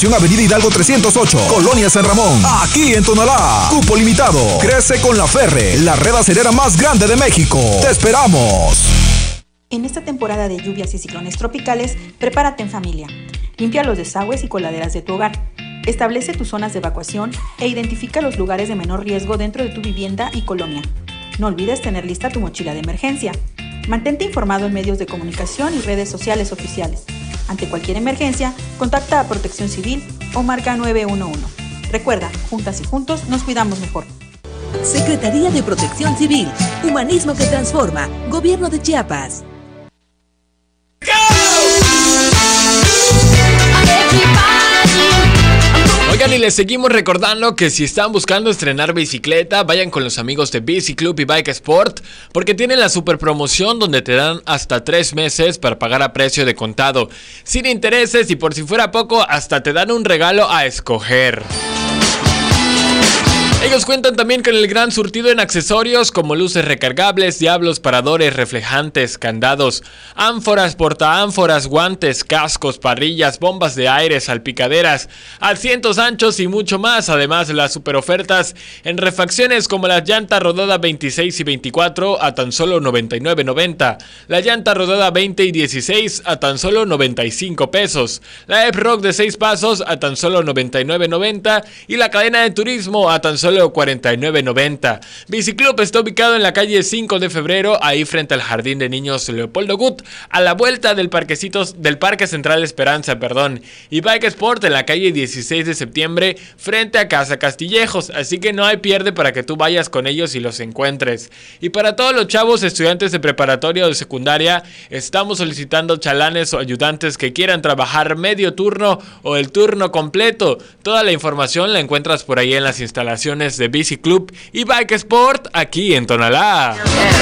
Avenida Hidalgo 308, Colonia San Ramón, aquí en Tonalá. Cupo limitado. Crece con la Ferre, la red acerera más grande de México. ¡Te esperamos! En esta temporada de lluvias y ciclones tropicales, prepárate en familia. Limpia los desagües y coladeras de tu hogar. Establece tus zonas de evacuación e identifica los lugares de menor riesgo dentro de tu vivienda y colonia. No olvides tener lista tu mochila de emergencia. Mantente informado en medios de comunicación y redes sociales oficiales. Ante cualquier emergencia, contacta a Protección Civil o marca 911. Recuerda, juntas y juntos nos cuidamos mejor. Secretaría de Protección Civil, Humanismo que Transforma, Gobierno de Chiapas. Oigan, y les seguimos recordando que si están buscando estrenar bicicleta, vayan con los amigos de Bici Club y Bike Sport, porque tienen la super promoción donde te dan hasta 3 meses para pagar a precio de contado, sin intereses, y por si fuera poco, hasta te dan un regalo a escoger. Ellos cuentan también con el gran surtido en accesorios como luces recargables, diablos, paradores, reflejantes, candados, ánforas, portaánforas, guantes, cascos, parrillas, bombas de aire, salpicaderas, asientos anchos y mucho más. Además, las super ofertas en refacciones como la llanta rodada 26 y 24 a tan solo $99.90, la llanta rodada 20 y 16 a tan solo $95, la F-Rock de 6 pasos a tan solo $99.90 y la cadena de turismo a tan solo $49.90. Biciclub está ubicado en la calle 5 de febrero, ahí frente al Jardín de Niños Leopoldo Gut, a la vuelta del Parque Central Esperanza, y Bike Sport en la calle 16 de septiembre, frente a Casa Castillejos, así que no hay pierde para que tú vayas con ellos y los encuentres. Y para todos los chavos estudiantes de preparatoria o de secundaria, estamos solicitando chalanes o ayudantes que quieran trabajar medio turno o el turno completo. Toda la información la encuentras por ahí en las instalaciones de Bici Club y Bike Sport aquí en Tonalá.